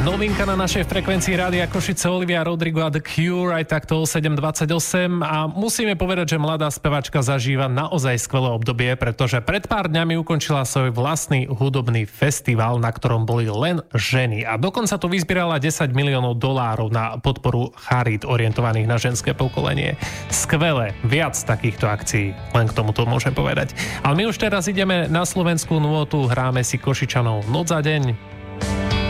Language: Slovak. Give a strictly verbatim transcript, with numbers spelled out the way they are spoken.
Novinka na našej frekvencii Rádia Košice, Olivia Rodrigo a The Cure, aj takto o sedem dvadsaťosem, a musíme povedať, že mladá spevačka zažíva naozaj skvelé obdobie, pretože pred pár dňami ukončila svoj vlastný hudobný festival, na ktorom boli len ženy, a dokonca to vyzbierala desať miliónov dolárov na podporu charít orientovaných na ženské pokolenie. Skvelé, viac takýchto akcií, len k tomu to môžem povedať. Ale my už teraz ideme na slovenskú nôtu, hráme si Košičanov Noc za deň.